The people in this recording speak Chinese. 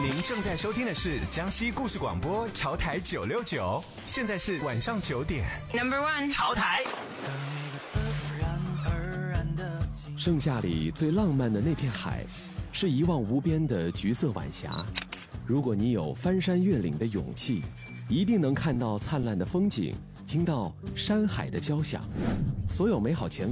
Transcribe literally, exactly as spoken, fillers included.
您正在收听的是江西故事广播潮台九六九，现在是晚上九点。 Number one， 潮台。 盛夏里最浪漫的那片海，是一望无边的橘色晚霞。如果你有翻山越岭的勇气，一定能看到灿烂的风景，听到山海的交响。所有美好前